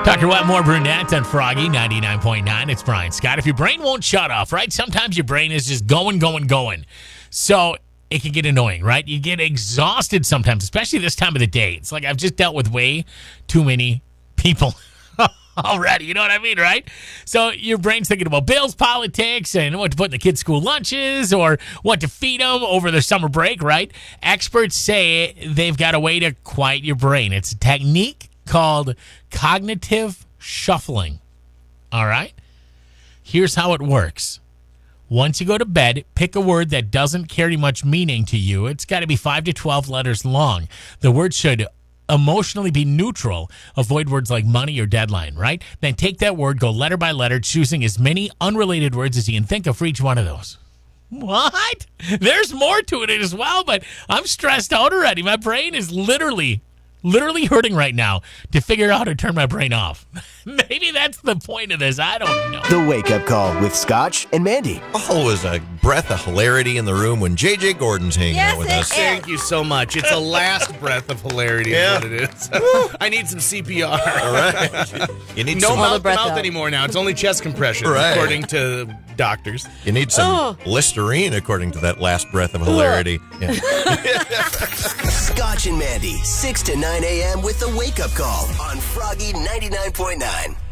Dr. Wetmore Brunette on Froggy 99.9. It's Brian Scott. If your brain won't shut off, right? Sometimes your brain is just going. So it can get annoying, right? You get exhausted sometimes, especially this time of the day. It's like I've just dealt with way too many people already. You know what I mean, right? So your brain's thinking about bills, politics, and what to put in the kids' school lunches or what to feed them over the summer break, right? Experts say they've got a way to quiet your brain. It's a technique called cognitive shuffling. All right? Here's how it works. Once you go to bed, pick a word that doesn't carry much meaning to you. It's got to be 5 to 12 letters long. The word should emotionally be neutral. Avoid words like money or deadline, right? Then take that word, go letter by letter, choosing as many unrelated words as you can think of for each one of those. What? There's more to it as well, but I'm stressed out already. My brain is literally hurting right now to figure out how to turn my brain off. Maybe that's the point of this. I don't know. The Wake Up Call with Scotch and Mandy. Always a breath of hilarity in the room when J.J. Gordon's hanging out with us. Thank you so much. It's a last breath of hilarity is what it is. I need some CPR. All right. You need No some mouth-to-mouth anymore now. It's only chest compression, according to doctors. You need some Listerine, according to that last breath of hilarity. Yeah. Scotch and Mandy, 6 to 9 a.m. with the Wake Up Call on Froggy 99.9.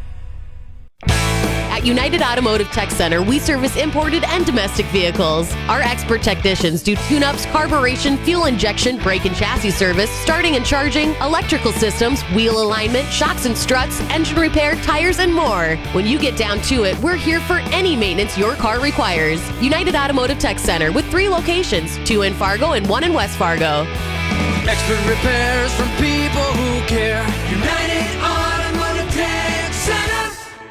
At United Automotive Tech Center, we service imported and domestic vehicles. Our expert technicians do tune-ups, carburation, fuel injection, brake and chassis service, starting and charging, electrical systems, wheel alignment, shocks and struts, engine repair, tires, and more. When you get down to it, we're here for any maintenance your car requires. United Automotive Tech Center with 3 locations, 2 in Fargo and 1 in West Fargo. Expert repairs from people who care. United Automotive Tech Center.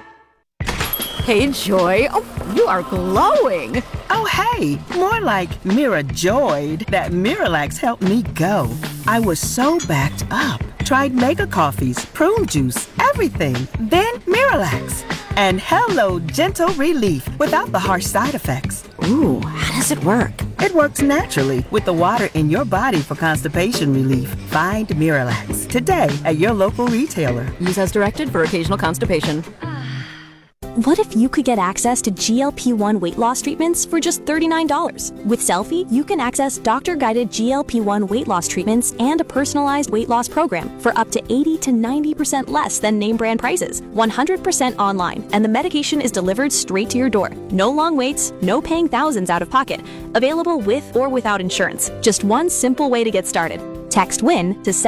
Hey, Joy. Oh, you are glowing. Oh, hey. More like Mira joyed that Miralax helped me go. I was so backed up. Tried mega coffees, prune juice, everything. Then Miralax. And hello, gentle relief without the harsh side effects. Ooh, how does it work? It works naturally with the water in your body for constipation relief. Find Miralax today at your local retailer. Use as directed for occasional constipation. What if you could get access to GLP-1 weight loss treatments for just $39? With Selfie, you can access doctor-guided GLP-1 weight loss treatments and a personalized weight loss program for up to 80 to 90% less than name brand prices, 100% online, and the medication is delivered straight to your door. No long waits, no paying thousands out of pocket. Available with or without insurance. Just one simple way to get started. Text WIN to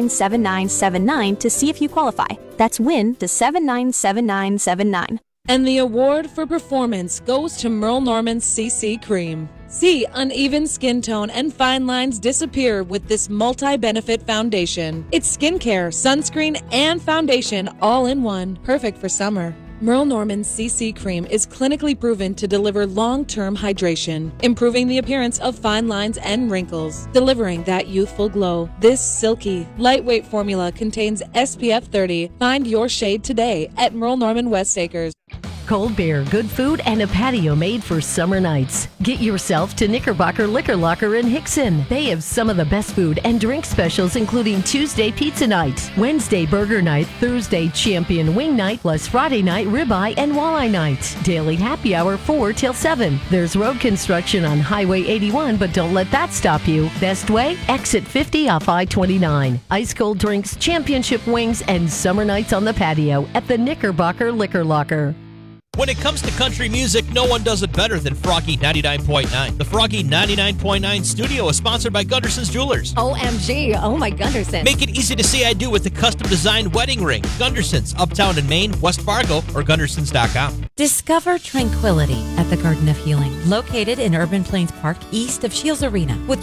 797979 to see if you qualify. That's WIN to 797979. And the award for performance goes to Merle Norman's CC Cream. See uneven skin tone and fine lines disappear with this multi-benefit foundation. It's skincare, sunscreen, and foundation all in one. Perfect for summer. Merle Norman's CC Cream is clinically proven to deliver long-term hydration, improving the appearance of fine lines and wrinkles, delivering that youthful glow. This silky, lightweight formula contains SPF 30. Find your shade today at Merle Norman West Acres. Cold beer, good food, and a patio made for summer nights. Get yourself to Knickerbocker Liquor Locker in Hickson. They have some of the best food and drink specials, including Tuesday pizza night, Wednesday burger night, Thursday champion wing night, plus Friday night ribeye and walleye night. Daily happy hour 4 till 7. There's road construction on Highway 81, but don't let that stop you. Best way? Exit 50 off I-29. Ice cold drinks, championship wings, and summer nights on the patio at the Knickerbocker Liquor Locker. When it comes to country music, no one does it better than Froggy 99.9. The Froggy 99.9 studio is sponsored by Gunderson's Jewelers. OMG. Oh, my Gunderson. Make it easy to say I do with the custom-designed wedding ring. Gunderson's, Uptown in Maine, West Fargo, or Gundersons.com. Discover tranquility at the Garden of Healing, located in Urban Plains Park, east of Shields Arena, with